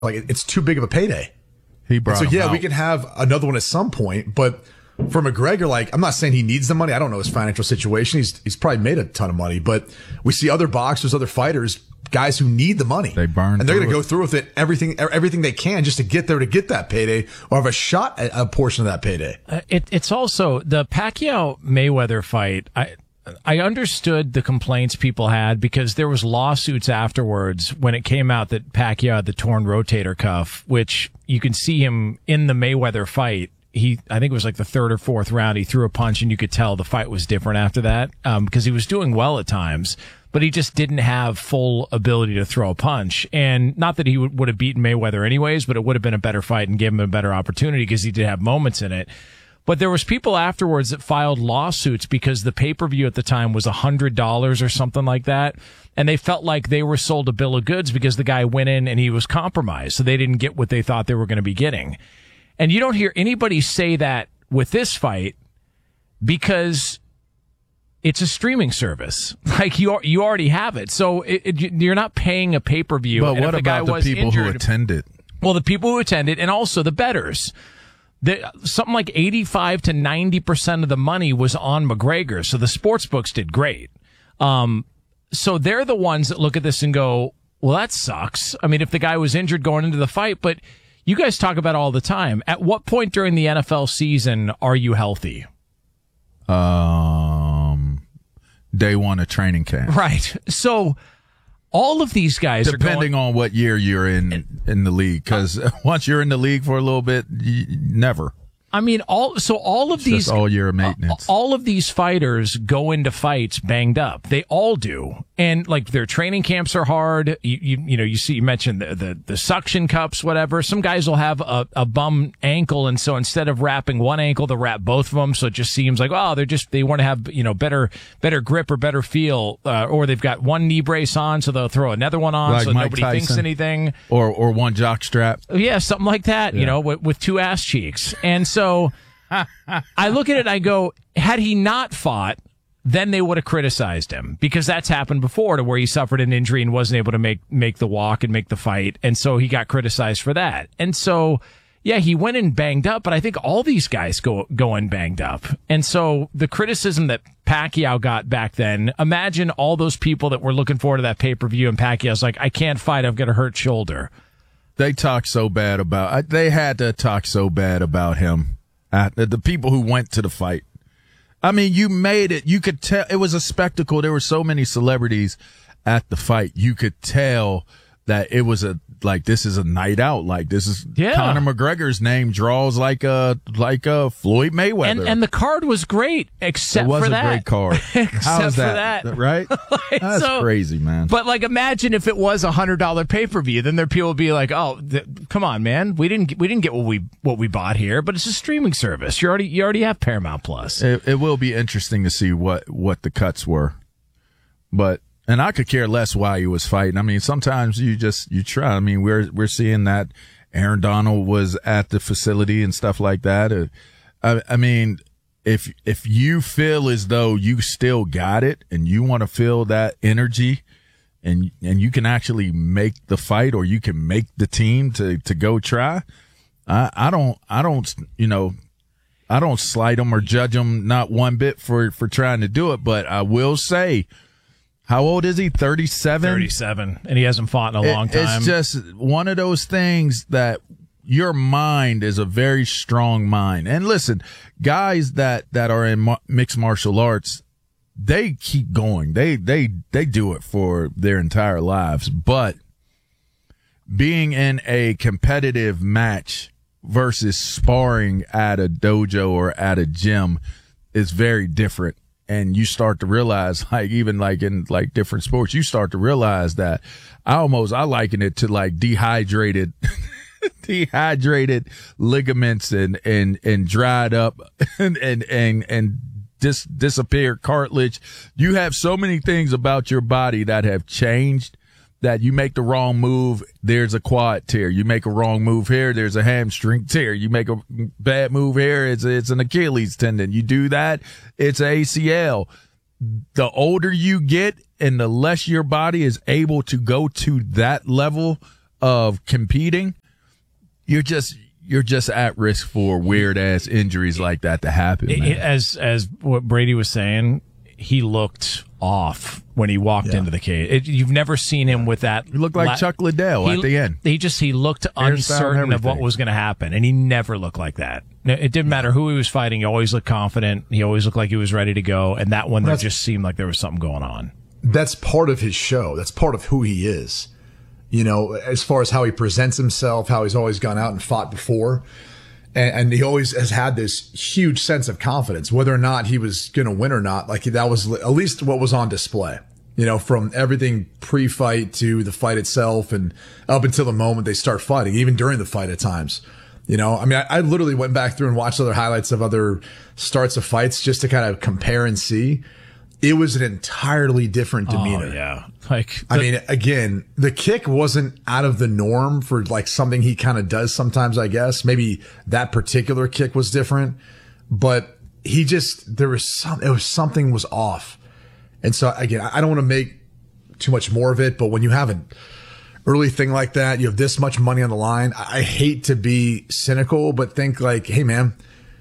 like it's too big of a payday. He brought so him out. we can have another one at some point, but for McGregor, like, I'm not saying he needs the money. I don't know his financial situation. He's probably made a ton of money, but we see other boxers, other fighters, guys who need the money. They burn, and they're going to go through with it everything they can just to get there to get that payday or have a shot at a portion of that payday. It's also the Pacquiao Mayweather fight. I understood the complaints people had because there was lawsuits afterwards when it came out that Pacquiao had the torn rotator cuff, which you can see him in the Mayweather fight. I think it was like the third or fourth round, he threw a punch and you could tell the fight was different after that, because he was doing well at times, but he just didn't have full ability to throw a punch. And not that he would have beaten Mayweather anyways, but it would have been a better fight and gave him a better opportunity because he did have moments in it. But there was people afterwards that filed lawsuits because the pay-per-view at the time was $100 or something like that. And they felt like they were sold a bill of goods because the guy went in and he was compromised. So they didn't get what they thought they were going to be getting. And you don't hear anybody say that with this fight because it's a streaming service. Like you already have it. So you're not paying a pay-per-view. But what about the people who attended? Well, the people who attended and also the bettors. Something like 85 to 90% of the money was on McGregor. So the sports books did great. So they're the ones that look at this and go, well, that sucks. I mean, if the guy was injured going into the fight, but you guys talk about all the time. At what point during the NFL season are you healthy? Day one of training camp. Right. So all of these guys depending on what year you're in the league, because once you're in the league for a little bit, never. I mean, all of these all year maintenance. All of these fighters go into fights banged up. They all do, and like their training camps are hard. You mentioned the suction cups, whatever. Some guys will have a bum ankle, and so instead of wrapping one ankle, they'll wrap both of them. So it just seems like they want to have better grip or better feel, or they've got one knee brace on, so they'll throw another one on, like so Mike nobody Tyson, thinks anything, or one jock strap. Yeah, something like that. Yeah. With two ass cheeks, and so. I look at it and I go, had he not fought, then they would have criticized him because that's happened before to where he suffered an injury and wasn't able to make the walk and make the fight. And so he got criticized for that. And so, yeah, he went in banged up, but I think all these guys go in banged up. And so the criticism that Pacquiao got back then, imagine all those people that were looking forward to that pay-per-view and Pacquiao's like, I can't fight. I've got a hurt shoulder. They talk so bad about, they had to talk so bad about him. The people who went to the fight. I mean, you made it. You could tell it was a spectacle. There were so many celebrities at the fight. You could tell that it was this is a night out. Like this is Conor McGregor's name draws like a Floyd Mayweather. And the card was great, except for that. It was a great card. Except for that. Right? That's crazy, man. But imagine if it was $100 pay-per-view, then there people would be like, "Oh, come on, man. We didn't get what we bought here, but it's a streaming service. You already have Paramount Plus." It will be interesting to see what the cuts were. And I could care less why he was fighting. I mean, sometimes you try. I mean, we're seeing that Aaron Donald was at the facility and stuff like that. I mean, if you feel as though you still got it and you want to feel that energy and you can actually make the fight or you can make the team to go try, I don't slight them or judge them not one bit for trying to do it. But I will say, how old is he? 37? 37. And he hasn't fought in a long time. It's just one of those things that your mind is a very strong mind. And listen, guys that are in mixed martial arts, they keep going. They do it for their entire lives. But being in a competitive match versus sparring at a dojo or at a gym is very different. And you start to realize, even in different sports, you start to realize that I liken it to dehydrated ligaments and dried up and disappeared cartilage. You have so many things about your body that have changed that you make the wrong move, there's a quad tear. You make a wrong move here, there's a hamstring tear. You make a bad move here, it's an Achilles tendon. You do that, it's ACL. The older you get and the less your body is able to go to that level of competing, you're just at risk for weird ass injuries like that to happen. Man. As what Brady was saying, he looked off when he walked into the cage. You've never seen him with that. He looked like Chuck Liddell at the end. He looked uncertain of what was going to happen, and he never looked like that. It didn't matter who he was fighting. He always looked confident. He always looked like he was ready to go. And that one, there just seemed like there was something going on. That's part of his show. That's part of who he is. You know, as far as how he presents himself, how he's always gone out and fought before. And he always has had this huge sense of confidence, whether or not he was going to win or not. Like that was at least what was on display, you know, from everything pre-fight to the fight itself and up until the moment they start fighting, even during the fight at times. You know, I mean, I literally went back through and watched other highlights of other starts of fights just to kind of compare and see. It was an entirely different demeanor. Oh, yeah. I mean, again, the kick wasn't out of the norm for like something he kind of does sometimes, I guess. Maybe that particular kick was different, but something was off. And so again, I don't want to make too much more of it, but when you have an early thing like that, you have this much money on the line. I hate to be cynical, but think like, hey man,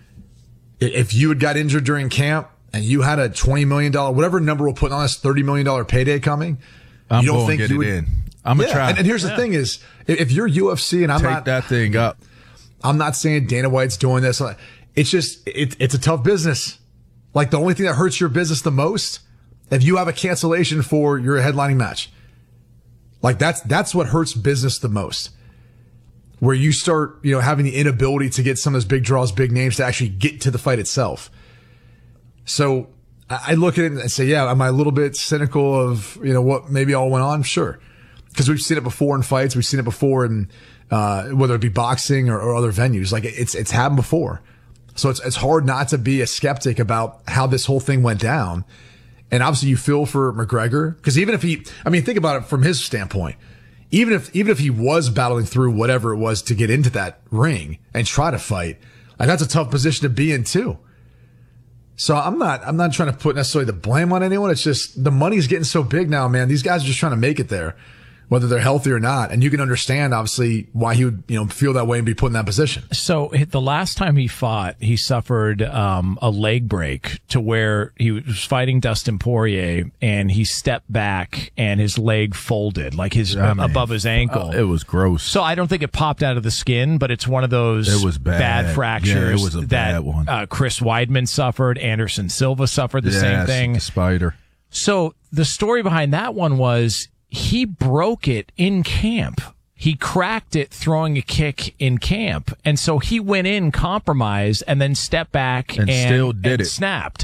if you had got injured during camp, and you had a $20 million, whatever number we'll put on this $30 million payday coming, you don't think you would? In. I'm gonna try. And here's the thing is, if you're UFC and take that thing up. I'm not saying Dana White's doing this. It's just, it's a tough business. Like the only thing that hurts your business the most, if you have a cancellation for your headlining match, like that's what hurts business the most. Where you start, you know, having the inability to get some of those big draws, big names to actually get to the fight itself. So I look at it and say, yeah, am I a little bit cynical of, you know, what maybe all went on? Sure. Because we've seen it before in fights. We've seen it before in, whether it be boxing or other venues. Like it's happened before. So it's hard not to be a skeptic about how this whole thing went down. And obviously you feel for McGregor. Because even if think about it from his standpoint. Even if he was battling through whatever it was to get into that ring and try to fight, like that's a tough position to be in too. So I'm not trying to put necessarily the blame on anyone. It's just the money's getting so big now, man. These guys are just trying to make it there, whether they're healthy or not. And you can understand, obviously, why he would, you know, feel that way and be put in that position. So the last time he fought, he suffered a leg break to where he was fighting Dustin Poirier and he stepped back and his leg folded, like above his ankle. It was gross. So I don't think it popped out of the skin, but it's one of those bad fractures. Yeah, it was a bad one. Chris Weidman suffered. Anderson Silva suffered the same thing. The spider. So the story behind that one was, he broke it in camp. He cracked it throwing a kick in camp. And so he went in compromised and then stepped back and still did it. Snapped.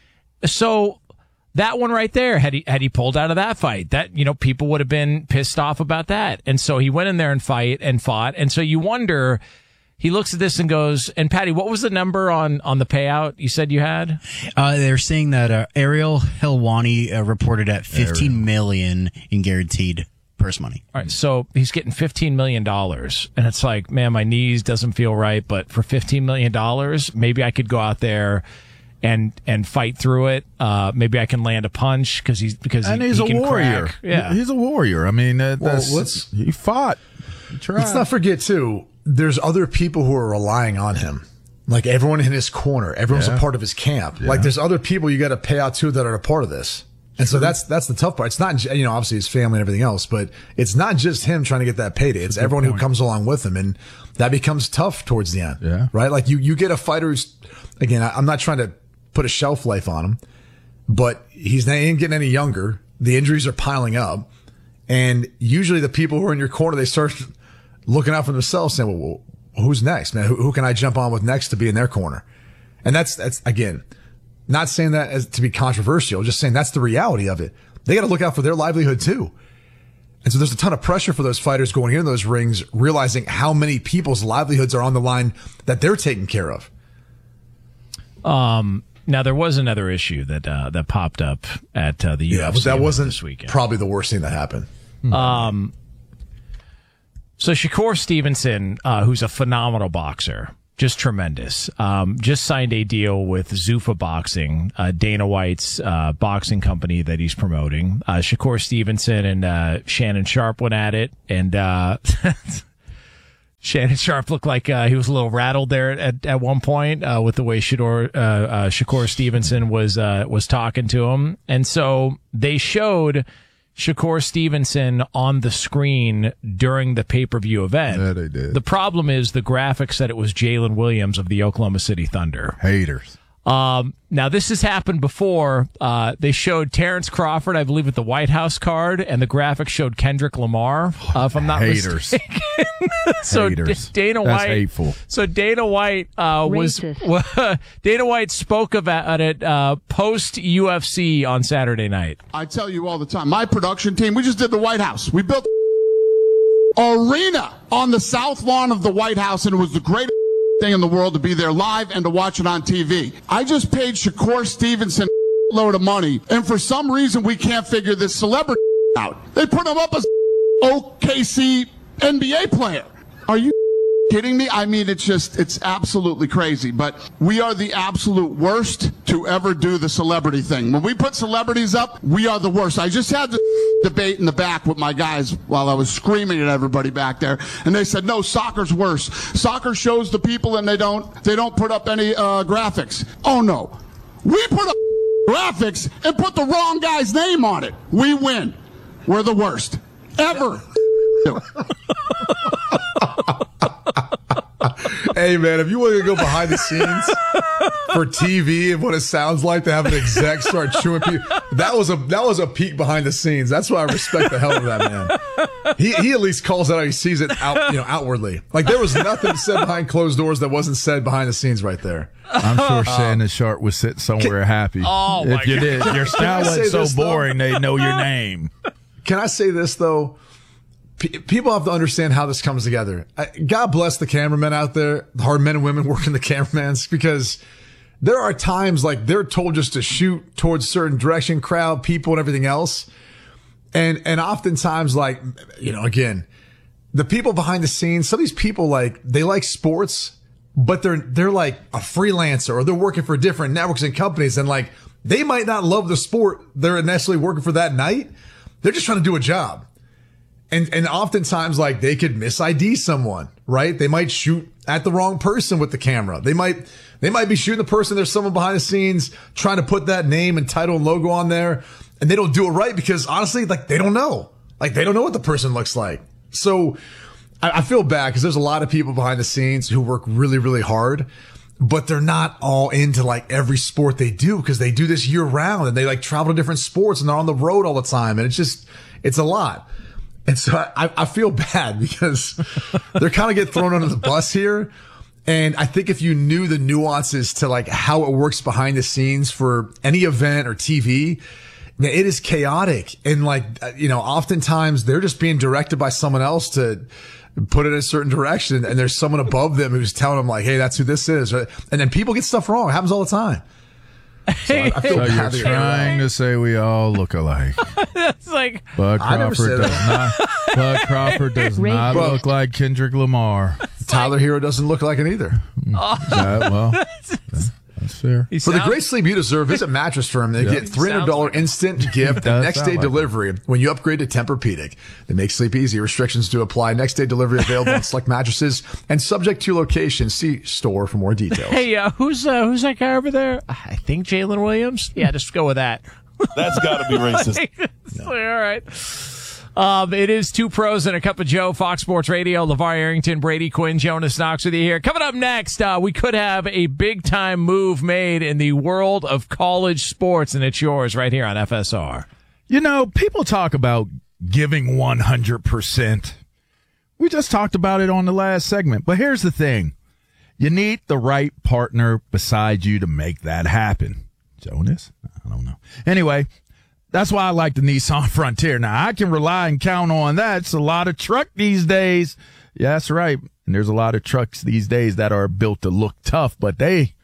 So that one right there, had he pulled out of that fight, that, you know, people would have been pissed off about that. And so he went in there and fought. And so you wonder, he looks at this and goes, and Patty, what was the number on the payout you said you had? They're saying that Ariel Helwani reported at $15 million in guaranteed purse money. All right, so he's getting $15 million. And it's like, man, my knees doesn't feel right, but for $15 million, maybe I could go out there and fight through it. Maybe I can land a punch because he's a warrior. Crack. Yeah, he's a warrior. I mean, he fought. Let's not forget too, there's other people who are relying on him. Like everyone in his corner, everyone's a part of his camp. Yeah. Like there's other people you got to pay out to that are a part of this. And so that's the tough part. It's not, you know, obviously his family and everything else, but it's not just him trying to get that payday. It's everyone who comes along with him. And that becomes tough towards the end. Yeah. Right? Like you get a fighter who's, again, I'm not trying to put a shelf life on him, but he ain't getting any younger. The injuries are piling up. And usually the people who are in your corner, they start looking out for themselves saying, well, who's next, man? Who can I jump on with next to be in their corner? And that's again, not saying that as to be controversial, just saying that's the reality of it. They got to look out for their livelihood too. And so there's a ton of pressure for those fighters going into those rings, realizing how many people's livelihoods are on the line that they're taking care of. Now there was another issue that popped up at the UFC, but that wasn't this weekend. Probably the worst thing that happened. So Shakur Stevenson, who's a phenomenal boxer, Just tremendous. Just signed a deal with Zuffa Boxing, Dana White's boxing company that he's promoting. Shakur Stevenson and Shannon Sharp went at it, and Shannon Sharp looked like he was a little rattled there at one point with the way Shakur Stevenson was talking to him. And so they showed Shakur Stevenson on the screen during the pay-per-view event. Yeah, they did. The problem is the graphics said it was Jalen Williams of the Oklahoma City Thunder. Haters. Now, this has happened before. They showed Terrence Crawford, I believe, at the White House card, and the graphics showed Kendrick Lamar, if I'm not Haters. mistaken. So Haters. Dana That's White. hateful. So Dana White Dana White spoke about it post UFC on Saturday night. I tell you all the time, my production team, we just did the White House. We built arena on the south lawn of the White House, and it was the greatest thing in the world to be there live and to watch it on TV. I just paid Shakur Stevenson a load of money, and for some reason we can't figure this celebrity out. They put him up as OKC NBA player. Are you kidding me? I mean, it's absolutely crazy, but we are the absolute worst to ever do the celebrity thing. When we put celebrities up, we are the worst. I just had this debate in the back with my guys while I was screaming at everybody back there, and they said, no, soccer's worse. Soccer shows the people and they don't put up any graphics. Oh no. We put up graphics and put the wrong guy's name on it. We win. We're the worst ever. Hey man, if you want to go behind the scenes for TV and what it sounds like to have an exec start chewing people, that was a peek behind the scenes. That's why I respect the hell out of that man. He at least calls it out. He sees it outwardly. Like there was nothing said behind closed doors that wasn't said behind the scenes right there. I'm sure Shannon Sharp was sitting somewhere happy. Oh my if you God. did, your style wasn't so boring. They know your name. Can I say this though? People have to understand how this comes together. God bless the cameramen out there, the hard men and women working the cameramans, because there are times like they're told just to shoot towards certain direction, crowd, people, and everything else. And oftentimes, like, again, the people behind the scenes, some of these people, like, they like sports, but they're like a freelancer or they're working for different networks and companies. And like, they might not love the sport they're necessarily working for that night. They're just trying to do a job. And oftentimes, like, they could mis-ID someone, right? They might shoot at the wrong person with the camera. They might be shooting the person. There's someone behind the scenes trying to put that name and title and logo on there, and they don't do it right because honestly, like, they don't know. Like, they don't know what the person looks like. So I feel bad because there's a lot of people behind the scenes who work really, really hard, but they're not all into like every sport they do because they do this year round and they like travel to different sports and they're on the road all the time. And it's a lot. And so I feel bad because they're kind of get thrown under the bus here. And I think if you knew the nuances to like how it works behind the scenes for any event or TV, man, it is chaotic. And like, oftentimes they're just being directed by someone else to put it in a certain direction. And there's someone above them who's telling them like, hey, that's who this is. And then people get stuff wrong. It happens all the time. So I feel bad. You're trying to say we all look alike. That's like Bud Crawford does not look like Kendrick Lamar. Tyler Hero doesn't look like it either. That's fair. For the great sleep you deserve, visit Mattress Firm. They get $300 instant gift and next day delivery when you upgrade to Tempur-Pedic. They make sleep easy. Restrictions do apply. Next day delivery available on select mattresses and subject to location. See store for more details. Hey, who's that guy over there? I think Jalen Williams. Yeah, just go with that. That's got to be racist. All right. It is Two Pros and a Cup of Joe, Fox Sports Radio. LeVar Arrington, Brady Quinn, Jonas Knox with you here. Coming up next, we could have a big-time move made in the world of college sports, and it's yours right here on FSR. People talk about giving 100%. We just talked about it on the last segment. But here's the thing. You need the right partner beside you to make that happen. Jonas? I don't know. Anyway, that's why I like the Nissan Frontier. Now, I can rely and count on that. It's a lot of truck these days. Yeah, that's right. And there's a lot of trucks these days that are built to look tough, but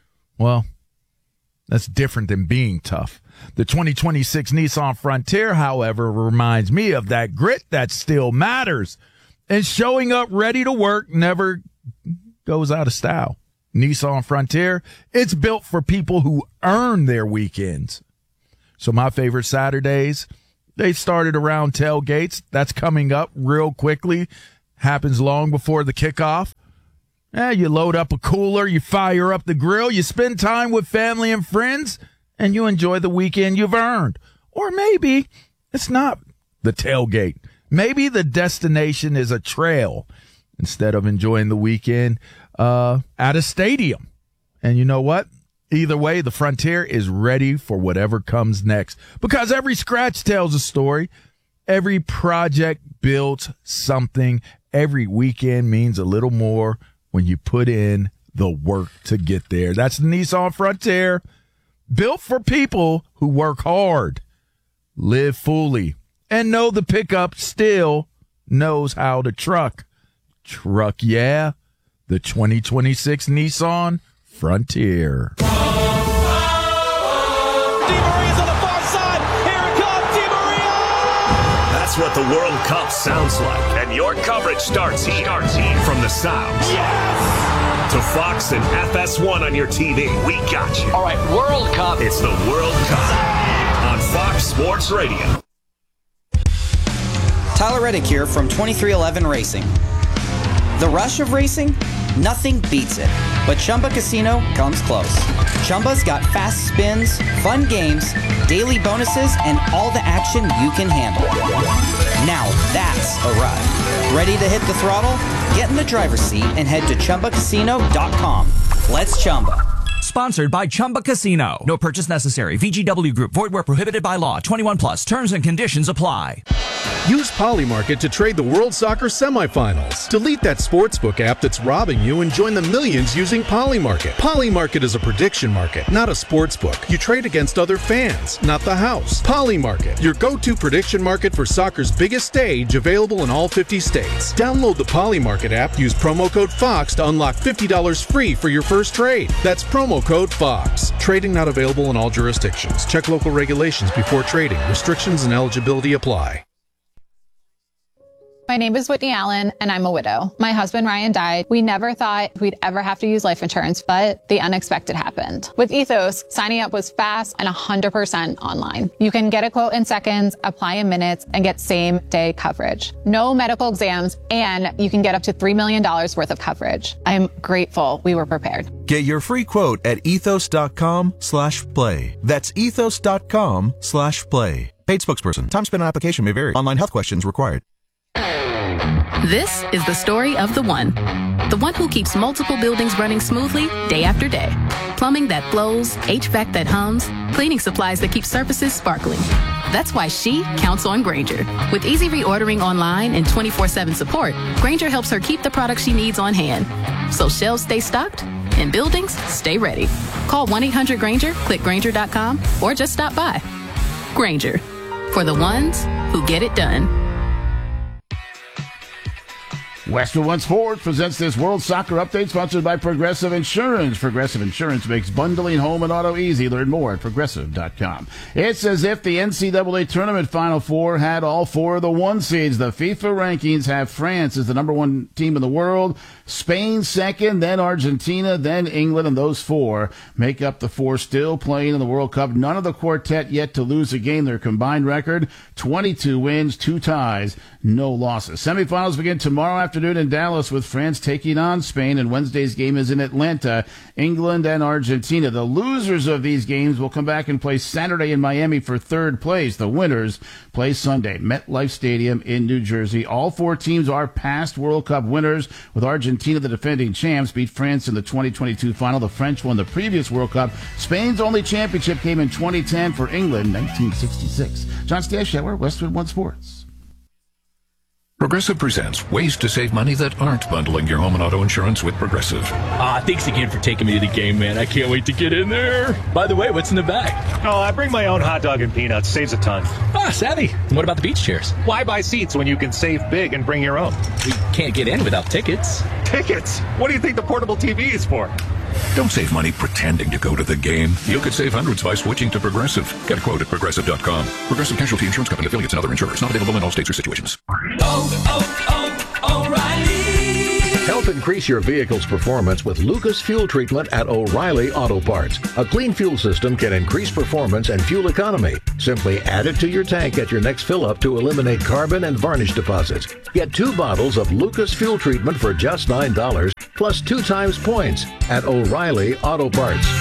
that's different than being tough. The 2026 Nissan Frontier, however, reminds me of that grit that still matters. And showing up ready to work never goes out of style. Nissan Frontier, it's built for people who earn their weekends. So my favorite Saturdays, they started around tailgates. That's coming up real quickly. Happens long before the kickoff. You load up a cooler, you fire up the grill, you spend time with family and friends, and you enjoy the weekend you've earned. Or maybe it's not the tailgate. Maybe the destination is a trail instead of enjoying the weekend at a stadium. And you know what? Either way, the Frontier is ready for whatever comes next, because every scratch tells a story. Every project builds something. Every weekend means a little more when you put in the work to get there. That's the Nissan Frontier, built for people who work hard, live fully, and know the pickup still knows how to truck. Truck, yeah. The 2026 Nissan Frontier. Di Maria's on the far side. Here it comes, Di Maria! That's what the World Cup sounds like. And your coverage starts here. From the South. Yes! To Fox and FS1 on your TV. We got you. All right, World Cup. It's the World Cup on Fox Sports Radio. Tyler Reddick here from 2311 Racing. The rush of racing? Nothing beats it. But Chumba Casino comes close. Chumba's got fast spins, fun games, daily bonuses, and all the action you can handle. Now that's a ride. Ready to hit the throttle? Get in the driver's seat and head to ChumbaCasino.com. Let's Chumba. Sponsored by Chumba Casino. No purchase necessary. VGW Group. Void where prohibited by law. 21 plus. Terms and conditions apply. Use Polymarket to trade the World Soccer semifinals. Delete that sportsbook app that's robbing you and join the millions using Polymarket. Polymarket is a prediction market, not a sportsbook. You trade against other fans, not the house. Polymarket, your go-to prediction market for soccer's biggest stage, available in all 50 states. Download the Polymarket app. Use promo code FOX to unlock $50 free for your first trade. That's promo code FOX. Trading not available in all jurisdictions. Check local regulations before trading. Restrictions and eligibility apply. My name is Whitney Allen, and I'm a widow. My husband, Ryan, died. We never thought we'd ever have to use life insurance, but the unexpected happened. With Ethos, signing up was fast and 100% online. You can get a quote in seconds, apply in minutes, and get same-day coverage. No medical exams, and you can get up to $3 million worth of coverage. I'm grateful we were prepared. Get your free quote at ethos.com/play. That's ethos.com/play. Paid spokesperson. Time spent on application may vary. Online health questions required. This is the story of the one who keeps multiple buildings running smoothly day after day. Plumbing that flows, HVAC that hums, cleaning supplies that keep surfaces sparkling. That's why she counts on Grainger. With easy reordering online and 24/7 support, Grainger helps her keep the products she needs on hand. So shelves stay stocked and buildings stay ready. Call 1-800-GRAINGER, click Grainger.com, or just stop by. Grainger, for the ones who get it done. Westwood One Sports presents this World Soccer Update, sponsored by Progressive Insurance. Progressive Insurance makes bundling home and auto easy. Learn more at Progressive.com. It's as if the NCAA Tournament Final Four had all four of the one seeds. The FIFA rankings have France as the number one team in the world, Spain second, then Argentina, then England, and those four make up the four still playing in the World Cup. None of the quartet yet to lose a game. Their combined record, 22 wins, 2 ties, no losses. Semifinals begin tomorrow afternoon in Dallas with France taking on Spain, and Wednesday's game is in Atlanta, England and Argentina. The losers of these games will come back and play Saturday in Miami for third place. The winners play Sunday, MetLife Stadium in New Jersey. All four teams are past World Cup winners, with Argentina, the defending champs, beat France in the 2022 final. The French won the previous World Cup. Spain's only championship came in 2010 for England, 1966. John Stashauer, Westwood One Sports. Progressive presents ways to save money that aren't bundling your home and auto insurance with Progressive. Thanks again for taking me to the game, man. I can't wait to get in there. By the way, what's in the bag? Oh, I bring my own hot dog and peanuts. Saves a ton. Savvy. And what about the beach chairs? Why buy seats when you can save big and bring your own? We can't get in without tickets. Tickets? What do you think the portable TV is for? Don't save money pretending to go to the game. You could save hundreds by switching to Progressive. Get a quote at Progressive.com. Progressive Casualty Insurance Company, affiliates, and other insurers. Not available in all states or situations. O'Reilly. Help increase your vehicle's performance with Lucas Fuel Treatment at O'Reilly Auto Parts. A clean fuel system can increase performance and fuel economy. Simply add it to your tank at your next fill-up to eliminate carbon and varnish deposits. Get 2 bottles of Lucas Fuel Treatment for just $9, plus 2 times points at O'Reilly Auto Parts.